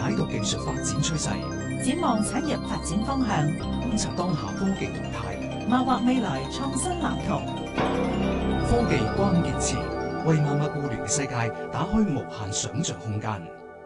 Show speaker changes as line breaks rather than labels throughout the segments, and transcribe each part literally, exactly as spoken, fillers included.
解讀技術發展趨勢，
展望產業發展方向，
觀察當下科技動態，
謀劃未來創新藍圖。
科技關鍵詞，為萬物互聯嘅世界打開無限想像空間。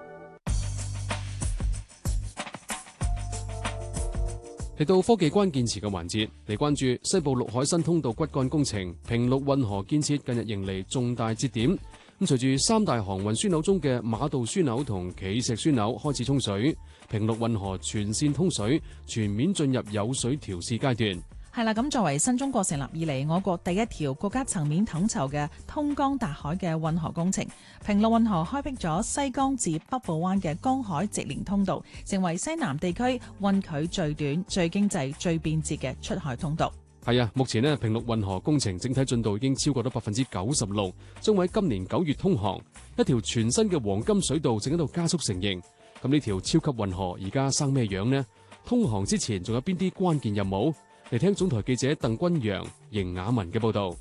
嚟到科技關鍵詞嘅環節，嚟關注西部陸海新通道骨幹工程平陸運河建設近日迎嚟重大節點。咁隨住三大航運樞紐中嘅馬道樞紐同企石樞紐開始沖水，平陸運河全線通水，全面進入有水調試階段。
係啦，咁作為新中國成立以嚟，我國第一條國家層面統籌嘅通江達海嘅運河工程，平陸運河開闢咗西江至北部灣嘅江海直連通道，成為西南地區運距最短、最經濟、最便捷嘅出海通道。
係啊，目前呢，平陸運河工程整體進度已經超過咗百分之九十六，將會喺今年九月通航。一條全新嘅黃金水道正喺度加速成形。咁呢條超級運河而家生咩樣呢？通航之前仲有邊啲關鍵任務？嚟聽總台記者鄧君陽、邢雅文嘅報道。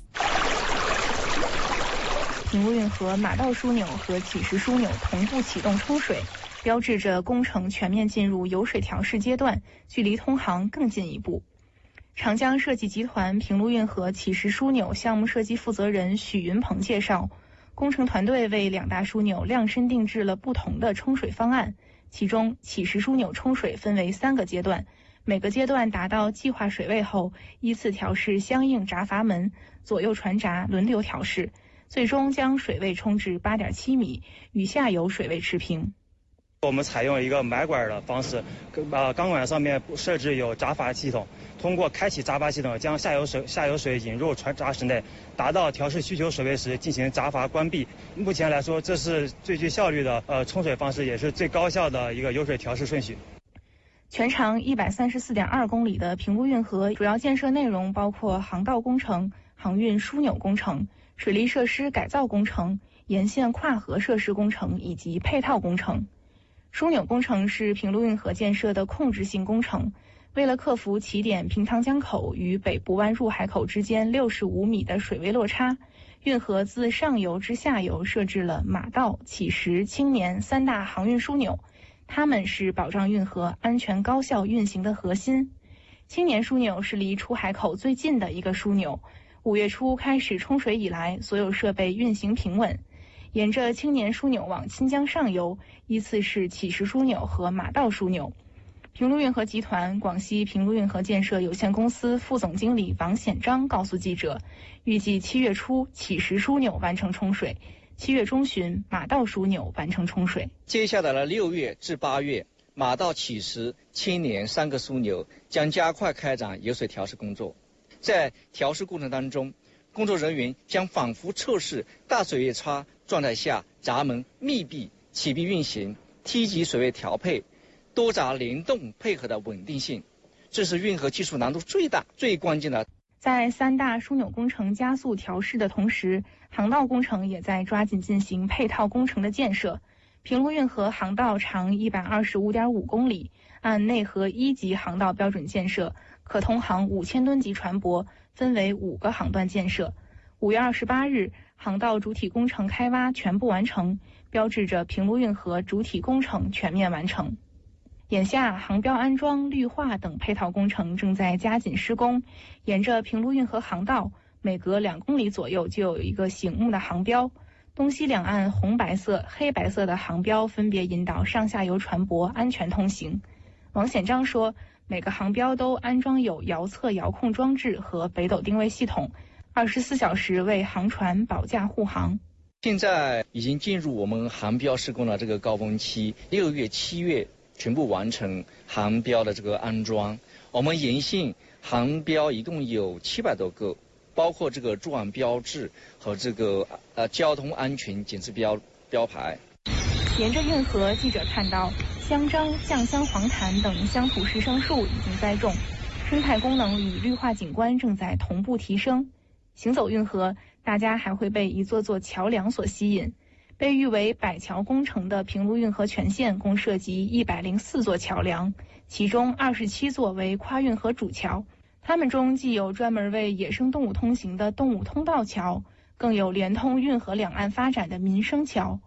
平陸運河馬道樞紐和乞石樞紐同步啟動沖水，標誌着工程全面進入油水調試階段，距離通航更進一步。長江設計集團平陸運河乞石樞紐項目設計負責人許雲鵬介紹，工程團隊為兩大樞紐量身定制了不同的沖水方案，其中乞石樞紐沖水分為三個階段。每個階段達到計劃水位後，依次調試相應閘閥門，左右船閘輪流調試，最終將水位沖至八點七米，與下游水位持平。
我們採用一個埋管的方式，呃，鋼管上面設置有閘閥系統，通過開啟閘閥系統，將下游水下游水引入船閘室內，達到調試需求水位時進行閘閥關閉。目前來說，這是最具效率的呃沖水方式，也是最高效的一個油水調試順序。
全長一百三十四點二公里的平陸運河主要建設內容包括航道工程、航運樞紐工程、水利設施改造工程、沿線跨河設施工程以及配套工程。樞紐工程是平陸運河建設的控制性工程，為了克服起點平塘江口與北部灣入海口之間六十五米的水位落差，運河自上游至下游設置了馬道、乞石、青年三大航運樞紐。它們是保障運河安全高效運行的核心。青年樞紐是離出海口最近的一個樞紐，五月初開始沖水以來，所有設備運行平穩。沿着青年樞紐往清江上游，依次是乞石樞紐和馬道樞紐。平陸運河集團廣西平陸運河建設有限公司副總經理王顯章告訴記者，預計七月初乞石樞紐完成沖水，七月中旬馬道樞紐完成沖水。
接下來的六月至八月，馬道、乞石、青年三個樞紐將加快開展油水調試工作。在調試過程當中，工作人員將反覆測試大水位差狀態下閘門密閉、啟閉運行、梯級水位調配、多閘聯動配合的穩定性，這是運河技術難度最大、最關鍵的。
在三大樞紐工程加速調試的同時，航道工程也在抓緊進行配套工程的建設。平陸運河航道長一百二十五點五公里，按內河一級航道標準建設，可通航五千噸級船舶，分為五個航段建設。五月二十八日，航道主體工程開挖全部完成，標誌着平陸運河主體工程全面完成。眼下，航標安裝、綠化等配套工程正在加緊施工。沿着平陸運河航道，每隔兩公里左右就有一個醒目的航標，東西兩岸紅白色、黑白色的航標分別引導上下游船舶安全通行。王顯章說，每個航標都安裝有遙測遙控裝置和北斗定位系統，二十四小時為航船保駕護航。
現在已經進入我們航標施工的這個高峰期，六月、七月全部完成航標的這個安裝。我們沿線航標一共有七百多個，包括這個駐岸標誌和這個呃交通安全警示標標牌。
沿着運河，記者看到香樟、醬香黃檀等鄉土實生樹已經栽種，生態功能與綠化景觀正在同步提升。行走運河，大家還會被一座座橋樑所吸引。被譽為百橋工程的平陸運河全線共設計一百零四座橋樑，其中二十七座為跨運河主橋。它們中既有專門為野生動物通行的動物通道橋，更有連通運河兩岸發展的民生橋。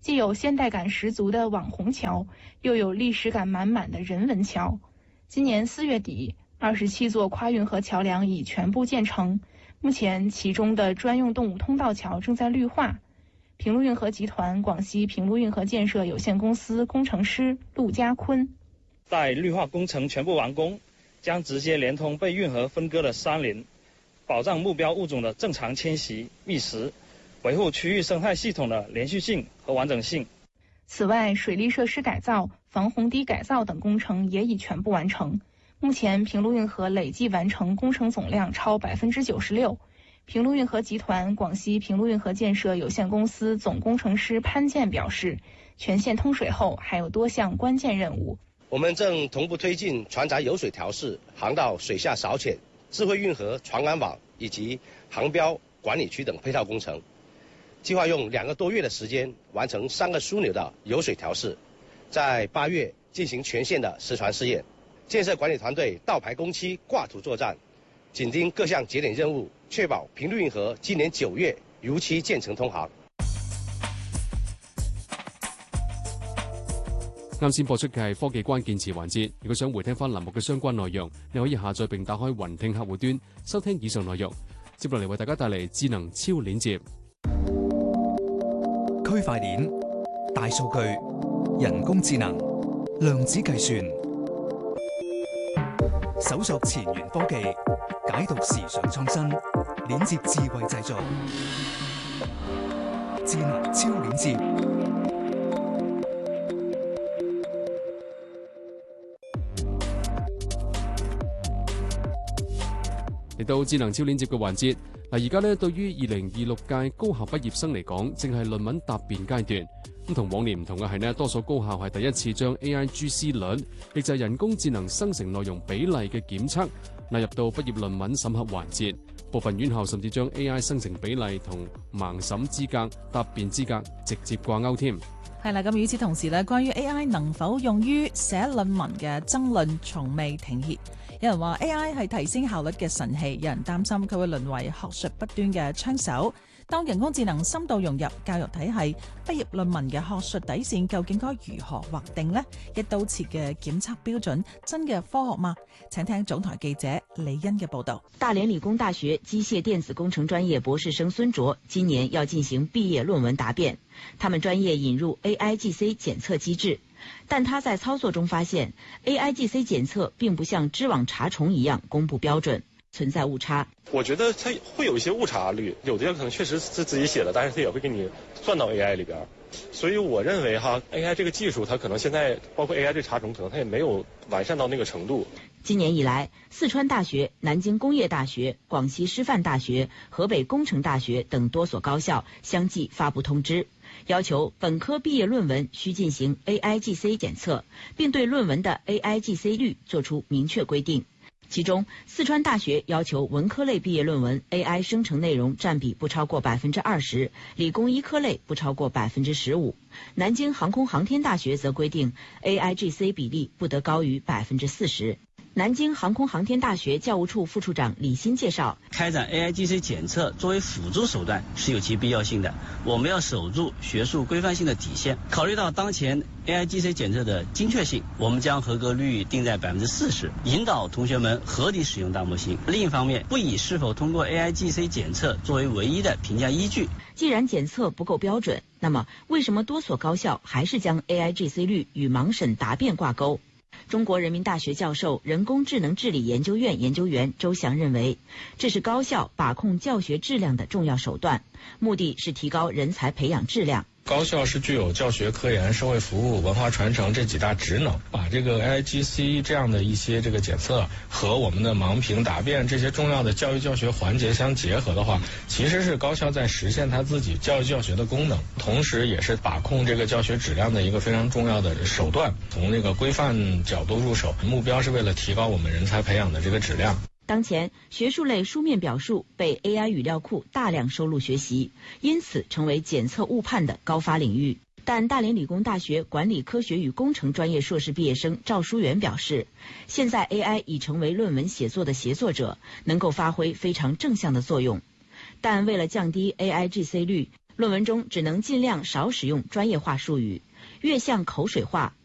既有现代感十足的网红桥，又有历史感满满的人文桥。今年四月底，二十七座跨运河桥梁已全部建成，目前其中的专用动物通道桥正在绿化。平陆运河集团广西平陆运河建设有限公司工程师陆家坤：
待绿化工程全部完工，将直接连通被运河分割的山林，保障目标物种的正常迁徙觅食，维护区域生态系统的连续性和完整性。
此外，水利设施改造、防洪堤改造等工程也已全部完成。目前，平陆运河累计完成工程总量超百分之九十六。平陆运河集团广西平陆运河建设有限公司总工程师潘建表示，全线通水后还有多项关键任务。
我们正同步推进船闸油水调试、航道水下扫潜、智慧运河传感网以及航标管理区等配套工程，计划用两个多月的时间完成三个枢纽的油水调试，在八月进行全线的实船试验。建设管理团队倒排工期挂图作战，紧盯各项节点任務，確保平陸運河今年九月如期建成通航。
啱先播出嘅係科技關鍵詞環節，如果想回聽翻欄目嘅相關內容，你可以下載並打開雲聽客戶端收聽以上內容。接落嚟為大家帶嚟智能超鏈接。
區塊鏈、大數據、人工智能、量子計算，搜索前沿科技，解讀時尚創新，鏈接智慧製造，智能超鏈接。
嚟到智能超鏈接嘅環節，嗱而家咧對於二零二六屆高校畢業生嚟講，正係論文答辯階段。咁同往年唔同嘅係呢，多數高校係第一次將 A I G C 率，亦就係人工智能生成內容比例嘅檢測納入到畢業論文審核環節。部分院校甚至將 A I 生成比例同盲審資格、答辯資格直接掛鈎添。
係啦，咁與此同時咧，關於 A I 能否用於寫論文嘅爭論從未停歇。有人話 A I 係提升效率嘅神器，有人擔心佢會淪為學術不端嘅槍手。當人工智能深度融入教育體系，畢業論文嘅學術底線究竟該如何劃定呢？一刀切嘅檢測標準真嘅科學嗎？請聽總台記者李欣嘅報導。
大連理工大學機械電子工程專業博士生孫卓今年要進行畢業論文答辯，他們專業引入 A I G C 檢測機制，但他在操作中發現 A I G C 檢測並不像知網查重一樣公布標準，存在誤差。
我覺得它會有一些誤差率，有的可能確實是自己寫的，但是它也會給你算到 A I 裏邊。所以我認為哈 A I 這個技術，它可能現在包括 A I 這查重，可能它也沒有完善到那個程度。
今年以來，四川大學、南京工業大學、廣西師範大學、河北工程大學等多所高校相繼發布通知，要求本科畢業論文需進行 A I G C 檢測，並對論文的 A I G C 率作出明確規定。其中，四川大學要求文科類畢業論文 A I 生成內容佔比不超過百分之二十，理工醫科類不超過百分之十五。南京航空航天大學則規定 A I G C 比例不得高於百分之四十。南京航空航天大學教務處副處長李欣介紹，
開展 A I G C 檢測作為輔助手段是有其必要性的，我們要守住學術規範性的底線。考慮到當前 A I G C 檢測的精確性，我們將合格率定在百分之四十，引導同學們合理使用大模型。另一方面，不以是否通過 A I G C 檢測作為唯一的評價依據。
既然檢測不夠標準，那麼為什麼多所高校還是將 A I G C 率與盲審答辯掛鈎？中國人民大學教授、人工智能治理研究院研究員周翔認為，這是高校把控教學質量的重要手段，目的是提高人才培養質量。
高校是具有教學、科研、社會服務、文化傳承這幾大職能，把這個 A I G C 這樣的一些這個檢測和我們的盲評答辯這些重要的教育教學環節相結合的話，其實是高校在實現它自己教育教學的功能，同時也是把控這個教學質量的一個非常重要的手段。從那個規範角度入手，目標是為了提高我們人才培養的這個質量。
當前，學術類書面表述被 A I 語料庫大量收錄學習，因此成為檢測誤判的高發領域。但大連理工大學管理科學與工程專業碩士畢業生趙書元表示，現在 A I 已成為論文寫作的協作者，能夠發揮非常正向的作用。但為了降低 A I G C 率， 论文中只能尽量少使用专业化术语，越向口水化